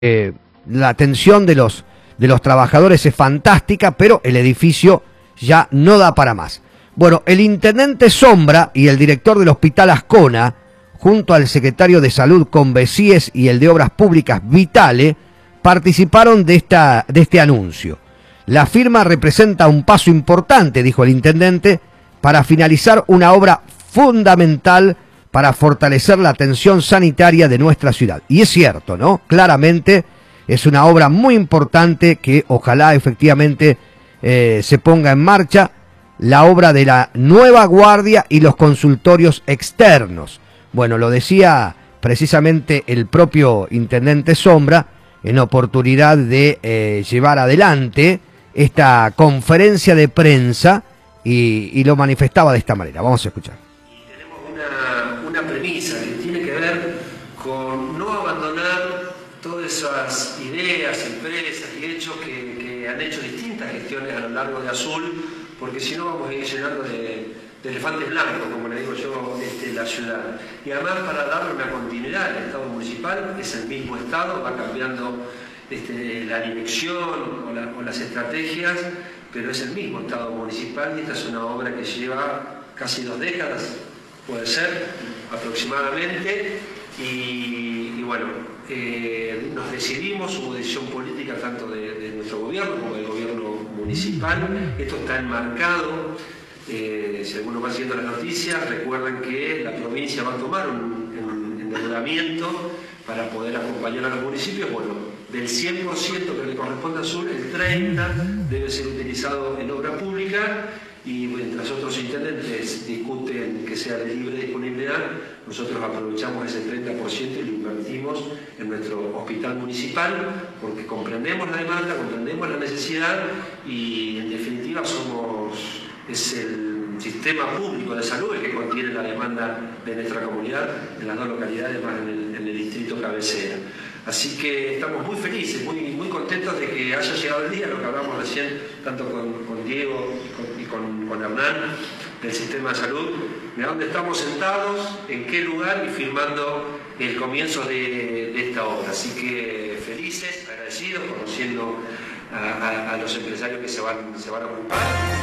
la atención de los trabajadores es fantástica, pero el edificio ya no da para más. Bueno, el intendente Sombra y el director del Hospital Ascona, junto al secretario de Salud Convesíes y el de Obras Públicas Vitale, participaron de este anuncio. La firma representa un paso importante, dijo el intendente, para finalizar una obra fundamental para fortalecer la atención sanitaria de nuestra ciudad. Y es cierto, ¿no? Claramente es una obra muy importante que ojalá efectivamente se ponga en marcha, la obra de la nueva guardia y los consultorios externos. Bueno, lo decía precisamente el propio intendente Sombra en oportunidad de llevar adelante esta conferencia de prensa y lo manifestaba de esta manera. Vamos a escuchar. Tenemos una premisa que tiene que ver con no abandonar todas esas ideas, empresas y hechos que han hecho distintas gestiones a lo largo de Azul, porque si no vamos a ir llenando de elefantes blancos, como le digo yo, la ciudad. Y además, para darle una continuidad al Estado municipal, es el mismo Estado, va cambiando la dirección o las estrategias, pero es el mismo Estado municipal y esta es una obra que lleva casi 2 décadas, puede ser, aproximadamente, y bueno, nos decidimos, hubo decisión política tanto de nuestro gobierno como del gobierno municipal, esto está enmarcado, si alguno va siguiendo las noticias, recuerdan que la provincia va a tomar un endeudamiento para poder acompañar a los municipios. Bueno, del 100% que le corresponde a Azul, el 30% debe ser utilizado en obra pública y mientras otros intendentes discuten que sea de libre disponibilidad, nosotros aprovechamos ese 30% y lo invertimos en nuestro hospital municipal porque comprendemos la demanda, comprendemos la necesidad y en definitiva es el sistema público de salud el que contiene la demanda de nuestra comunidad en las 2 localidades más en el distrito cabecera. Así que estamos muy felices, muy contentos de que haya llegado el día, lo que hablamos recién tanto con Diego y con Hernán del sistema de salud, de dónde estamos sentados, en qué lugar y firmando el comienzo de esta obra. Así que felices, agradecidos, conociendo a los empresarios que se van a ocupar.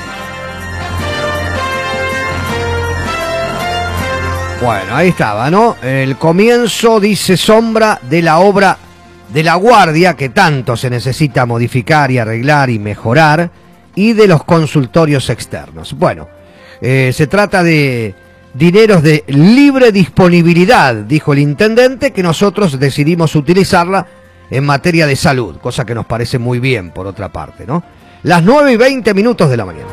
Bueno, ahí estaba, ¿no? El comienzo, dice Sombra, de la obra de la guardia que tanto se necesita modificar y arreglar y mejorar, y de los consultorios externos. Bueno, se trata de dineros de libre disponibilidad, dijo el intendente, que nosotros decidimos utilizarla en materia de salud, cosa que nos parece muy bien, por otra parte, ¿no? Las 9:20 de la mañana.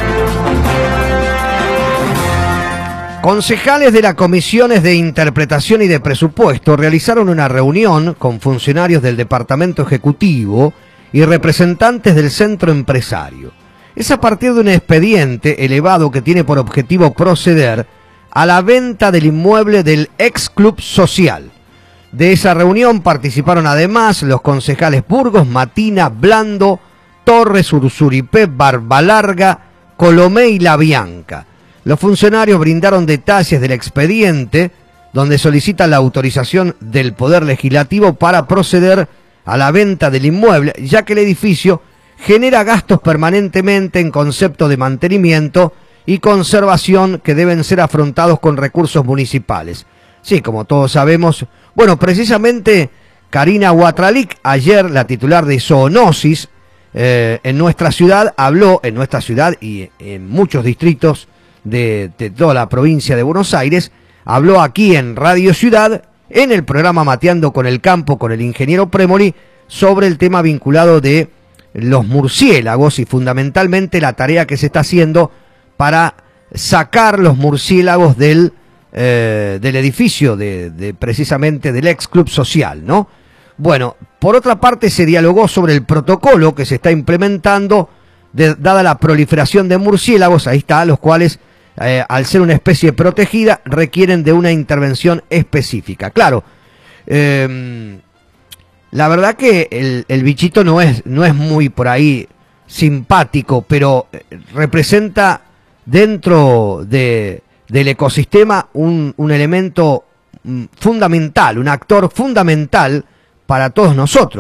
Concejales de las comisiones de interpretación y de presupuesto realizaron una reunión con funcionarios del departamento ejecutivo y representantes del centro empresario. Es a partir de un expediente elevado que tiene por objetivo proceder a la venta del inmueble del ex club social. De esa reunión participaron además los concejales Burgos, Matina, Blando, Torres, Ursuripé, Barbalarga, Colomé y La Bianca. Los funcionarios brindaron detalles del expediente donde solicitan la autorización del Poder Legislativo para proceder a la venta del inmueble, ya que el edificio genera gastos permanentemente en concepto de mantenimiento y conservación que deben ser afrontados con recursos municipales. Sí, como todos sabemos, bueno, precisamente Karina Huatralic, ayer la titular de Zoonosis en nuestra ciudad, habló en nuestra ciudad y en muchos distritos de toda la provincia de Buenos Aires, habló aquí en Radio Ciudad, en el programa Mateando con el Campo, con el ingeniero Premoli, sobre el tema vinculado de los murciélagos y fundamentalmente la tarea que se está haciendo para sacar los murciélagos del edificio precisamente del ex club social, ¿no? Bueno, por otra parte se dialogó sobre el protocolo que se está implementando dada la proliferación de murciélagos, ahí está, los cuales al ser una especie protegida requieren de una intervención específica. Claro, la verdad que el bichito no es muy por ahí simpático, pero representa dentro del ecosistema un elemento fundamental, un actor fundamental para todos nosotros.